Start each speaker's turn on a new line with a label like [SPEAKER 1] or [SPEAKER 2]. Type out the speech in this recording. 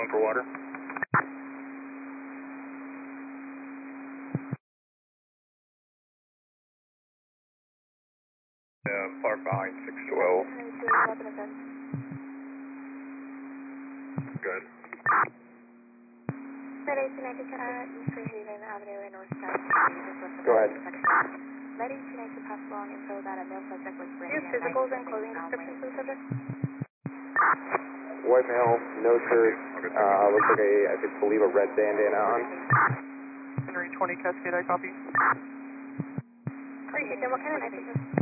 [SPEAKER 1] going for water. Far behind 612. Good.
[SPEAKER 2] Med 1890 East Fairhaven Avenue and North Sky.
[SPEAKER 3] Go ahead.
[SPEAKER 2] Med 1890 pass along info that a male subject was bringing
[SPEAKER 4] Use physicals and clothing descriptions for the subject.
[SPEAKER 3] White male, no shirt, looks like I believe a red bandana on.
[SPEAKER 4] Henry 20 Cascade, I copy.
[SPEAKER 2] Appreciate that. What kind of knife is this?